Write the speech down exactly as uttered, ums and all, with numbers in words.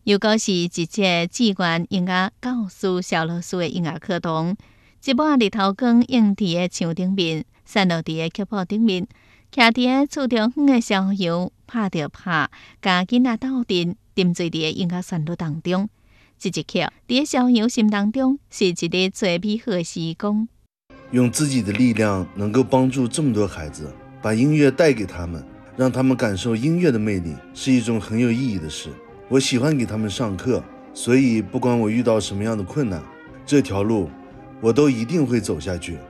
又果是一节志愿音乐教师小老师的音乐课堂，一抹日头光映伫个墙顶面，散落伫个曲谱顶面，徛伫个厝中央的小羊拍着拍，甲囡仔斗阵，沉醉伫个音乐旋律当中。这一刻，伫个小羊心当中是一个最美好的时光。 用自己的力量能够帮助这么多孩子，把音乐带给他们，让他们感受音乐的魅力，是一种很有意义的事。我喜欢给他们上课，所以不管我遇到什么样的困难，这条路我都一定会走下去。